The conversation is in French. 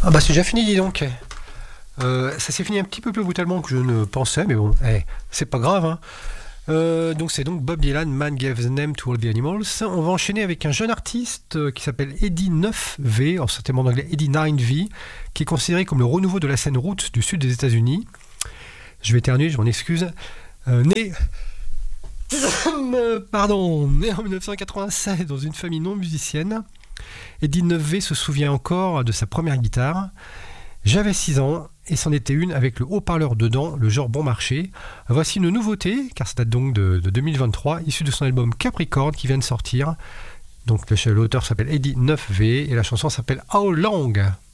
Ah bah c'est déjà fini, dis donc. Ça s'est fini un petit peu plus brutalement que je ne pensais, mais bon, c'est pas grave. Hein. Donc c'est donc Bob Dylan, Man Gave the Name to All the Animals. On va enchaîner avec un jeune artiste qui s'appelle Eddie 9V, alors certainement en anglais Eddie 9V, qui est considéré comme le renouveau de la scène roots du sud des États-Unis. Je vais éternuer, je m'en excuse. Né en 1996 dans une famille non musicienne, Eddie 9V se souvient encore de sa première guitare. J'avais 6 ans et c'en était une avec le haut-parleur dedans, le genre bon marché. Voici une nouveauté, car ça date donc de 2023, issue de son album Capricorn qui vient de sortir. Donc l'auteur s'appelle Eddie 9V et la chanson s'appelle How Long.